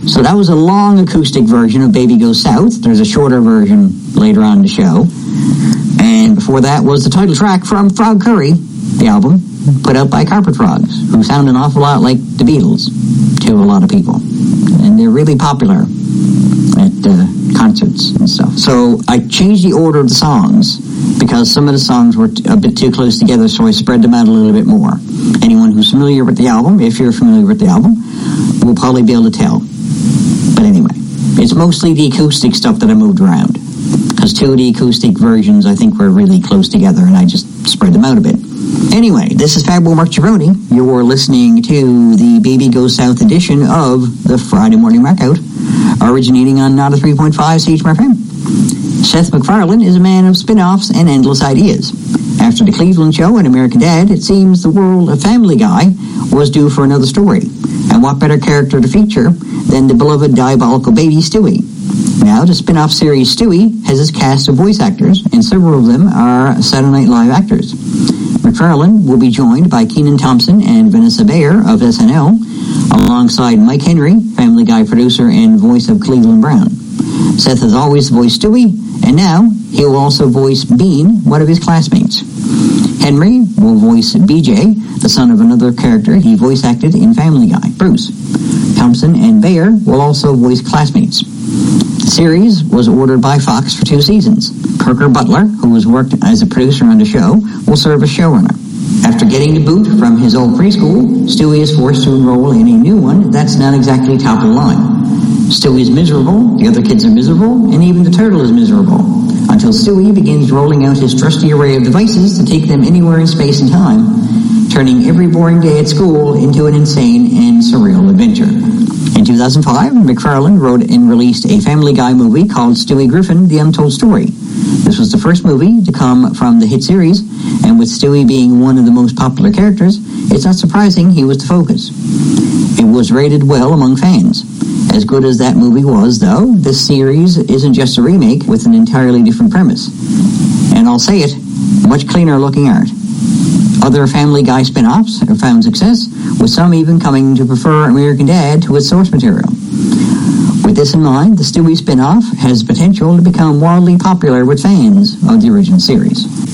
So that was a long acoustic version of Baby Goes South. There's a shorter version later on in the show. And before that was the title track from Frog Curry, the album, put out by Carpet Frogs, who sound an awful lot like the Beatles to a lot of people. And they're really popular at concerts and stuff. So I changed the order of the songs because some of the songs were a bit too close together, so I spread them out a little bit more. Anyone who's familiar with the album, if you're familiar with the album, will probably be able to tell. But anyway, it's mostly the acoustic stuff that I moved around, because two of the acoustic versions I think were really close together, and I just spread them out a bit. Anyway, this is Fat Boy Mark Cerrone. You're listening to the Baby Goes South edition of the Friday Morning Markout, originating on Nada 3.5 CHMR FM. Seth MacFarlane is a man of spin-offs and endless ideas. After The Cleveland Show and American Dad, it seems the world of Family Guy was due for another story. And what better character to feature than the beloved diabolical baby Stewie? Now, the spin-off series Stewie has its cast of voice actors, and several of them are Saturday Night Live actors. MacFarlane will be joined by Kenan Thompson and Vanessa Bayer of SNL, alongside Mike Henry, Family Guy producer and voice of Cleveland Brown. Seth has always voiced Stewie, and now he will also voice Bean, one of his classmates. Henry will voice BJ, the son of another character he voice acted in Family Guy, Bruce. Thompson and Bayer will also voice classmates. The series was ordered by Fox for 2 seasons. Parker Butler, who has worked as a producer on the show, will serve as showrunner. After getting the boot from his old preschool, Stewie is forced to enroll in a new one that's not exactly top of the line. Stewie is miserable, the other kids are miserable, and even the turtle is miserable, until Stewie begins rolling out his trusty array of devices to take them anywhere in space and time, turning every boring day at school into an insane and surreal adventure. In 2005, MacFarlane wrote and released a Family Guy movie called Stewie Griffin, The Untold Story. This was the first movie to come from the hit series, and with Stewie being one of the most popular characters, it's not surprising he was the focus. It was rated well among fans. As good as that movie was, though, this series isn't just a remake with an entirely different premise. And I'll say it, much cleaner looking art. Other Family Guy spin-offs have found success, with some even coming to prefer American Dad to its source material. With this in mind, the Stewie spin-off has potential to become wildly popular with fans of the original series.